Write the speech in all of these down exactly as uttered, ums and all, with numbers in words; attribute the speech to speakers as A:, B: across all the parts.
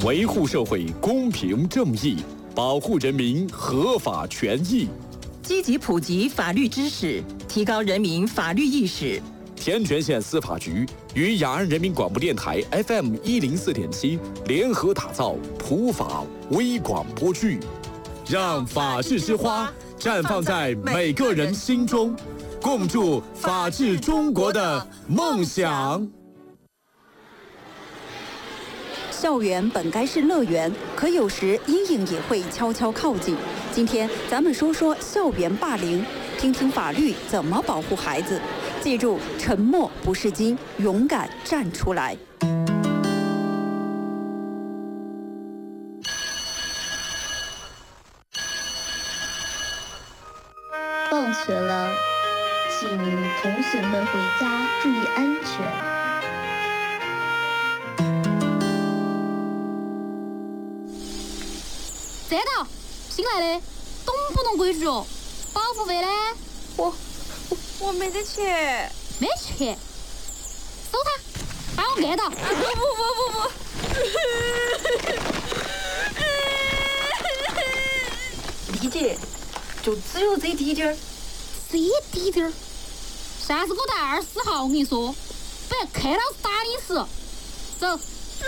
A: 维护社会公平正义，保护人民合法权益，
B: 积极普及法律知识，提高人民法律意识。
A: 天全县司法局与雅安人民广播电台 F M 一零四点七联合打造普法微广播剧，让法治之花绽放在每个人心中，共筑法治中国的梦想。
C: 校园本该是乐园，可有时阴影也会悄悄靠近。今天咱们说说校园霸凌，听听法律怎么保护孩子。记住，沉默不是金，勇敢站出来。
D: 放学了，请同学们回家注意安全。
E: 站到，新来的，懂不懂规矩哦？保护费呢？
F: 我我我没得钱。
E: 没钱？搜他，把我按到！
F: 不不不不不！理解，就只有这滴点儿。
E: 这滴点儿？下次给我带二十号，我跟你说，不然看老师打你死。走。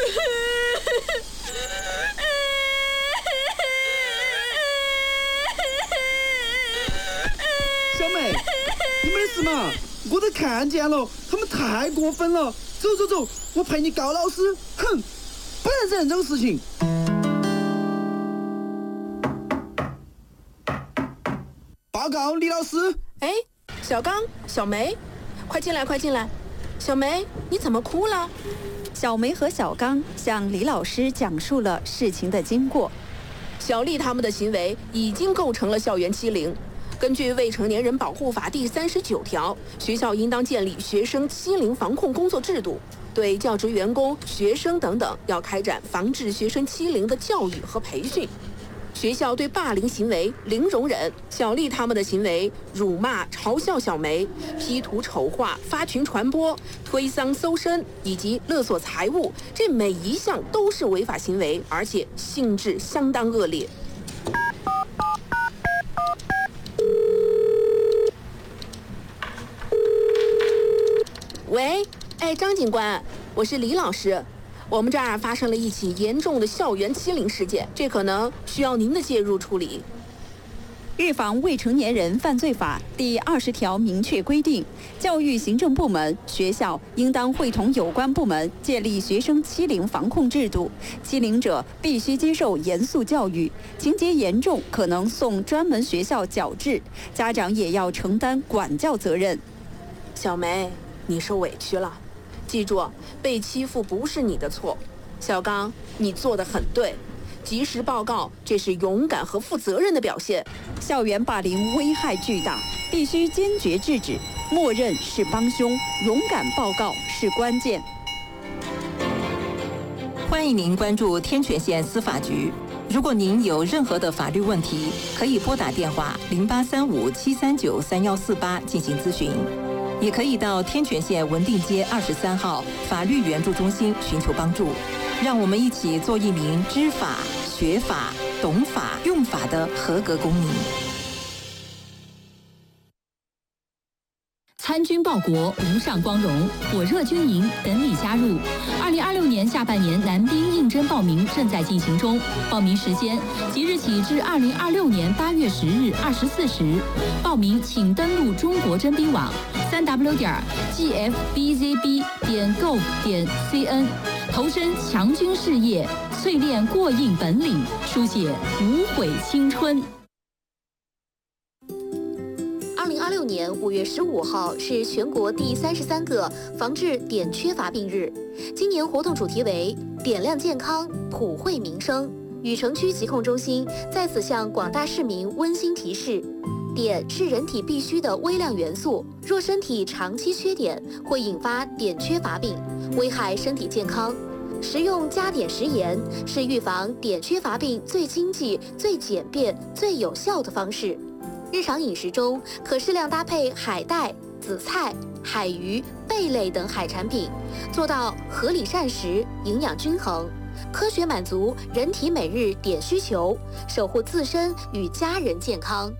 G: 小妹，你没事嘛？我都看见了，他们太过分了。走走走，我陪你告老师。哼，不能忍这种事情。报告李老师。
F: 哎，小刚、小梅，快进来，快进来。小梅，你怎么哭了？
C: 小梅和小刚向李老师讲述了事情的经过。
F: 小丽他们的行为已经构成了校园欺凌。根据《未成年人保护法》第三十九条，学校应当建立学生欺凌防控工作制度，对教职员工、学生等等要开展防治学生欺凌的教育和培训。学校对霸凌行为零容忍，小丽他们的行为辱骂、嘲笑小梅、P 图丑化、发群传播、推搡搜身以及勒索财物，这每一项都是违法行为，而且性质相当恶劣。喂，哎，张警官，我是李老师。我们这儿发生了一起严重的校园欺凌事件，这可能需要您的介入处理。
C: 预防未成年人犯罪法第二十条明确规定，教育行政部门、学校应当会同有关部门建立学生欺凌防控制度，欺凌者必须接受严肃教育，情节严重可能送专门学校矫治，家长也要承担管教责任。
F: 小梅，你受委屈了，记住，被欺负不是你的错。小刚，你做得很对，及时报告，这是勇敢和负责任的表现。
C: 校园霸凌危害巨大，必须坚决制止，默认是帮凶，勇敢报告是关键。
B: 欢迎您关注天全县司法局。如果您有任何的法律问题，可以拨打电话零八三五七三九三幺四八进行咨询。也可以到天全县文定街二十三号法律援助中心寻求帮助，让我们一起做一名知法、学法、懂法、用法的合格公民。
H: 参军报国，无上光荣，火热军营等你加入。二零二六年下半年男兵应征报名正在进行中，报名时间即日起至二零二六年八月十日二十四时。报名请登录中国征兵网三 w 点 g f b z b 点 gov 点 c n， 投身强军事业，淬炼过硬本领，书写无悔青春。
I: 二零二六年五月十五号是全国第三十三个防治碘缺乏病日。今年活动主题为“碘量健康，普惠民生”。禹城区疾控中心在此向广大市民温馨提示：碘是人体必需的微量元素，若身体长期缺碘，会引发碘缺乏病，危害身体健康。食用加碘食盐是预防碘缺乏病最经济、最简便、最有效的方式。日常饮食中可适量搭配海带、紫菜、海鱼、贝类等海产品，做到合理膳食，营养均衡。 科学满足人体每日点需求，守护自身与家人健康。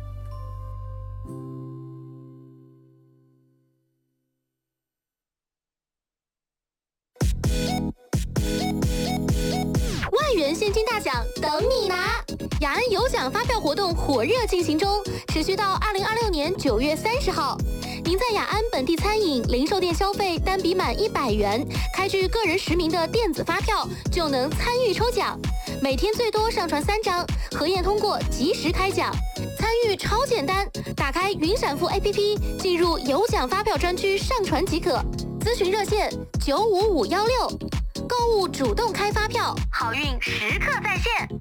I: 万元现金大奖等你拿！雅安有奖发票活动火热进行中，持续到二零二六年九月三十号。您在雅安本地餐饮、零售店消费单笔满一百元，开具个人实名的电子发票，就能参与抽奖。每天最多上传三张，核验通过及时开奖。参与超简单，打开云闪付 A P P， 进入有奖发票专区上传即可。咨询热线九五五幺六。购物主动开发票，好运时刻在线。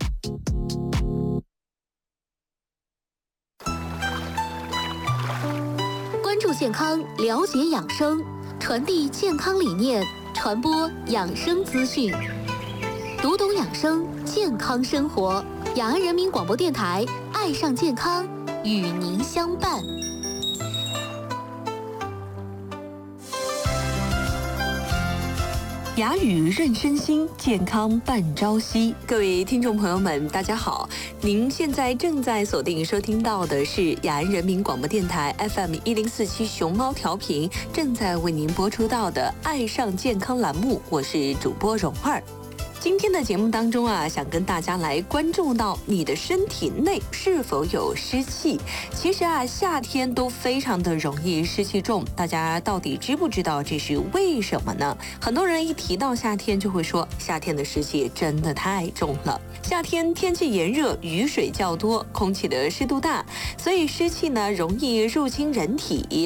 I: 关注健康，了解养生，传递健康理念，传播养生资讯，读懂养生，健康生活。雅安人民广播电台，爱上健康，与您相伴。
B: 雅语润身心，健康伴朝夕。各位听众朋友们，大家好！您现在正在锁定收听到的是雅安人民广播电台 F M 一零四七熊猫调频，正在为您播出到的《爱上健康》栏目，我是主播蓉儿。今天的节目当中啊，想跟大家来关注到你的身体内是否有湿气。其实啊，夏天都非常的容易湿气重，大家到底知不知道这是为什么呢？很多人一提到夏天就会说，夏天的湿气真的太重了。夏天天气炎热，雨水较多，空气的湿度大，所以湿气呢容易入侵人体。